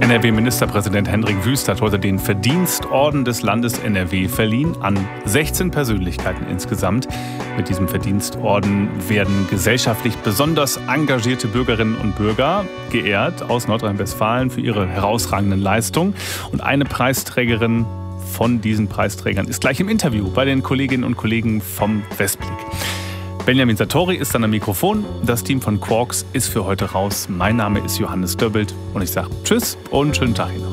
NRW-Ministerpräsident Hendrik Wüst hat heute den Verdienstorden des Landes NRW verliehen an 16 Persönlichkeiten insgesamt. Mit diesem Verdienstorden werden gesellschaftlich besonders engagierte Bürgerinnen und Bürger geehrt aus Nordrhein-Westfalen für ihre herausragenden Leistungen. Und eine Preisträgerin von diesen Preisträgern ist gleich im Interview bei den Kolleginnen und Kollegen vom Westblick. Benjamin Sartori ist dann am Mikrofon. Das Team von Quarks ist für heute raus. Mein Name ist Johannes Döbbelt und ich sage Tschüss und schönen Tag Ihnen.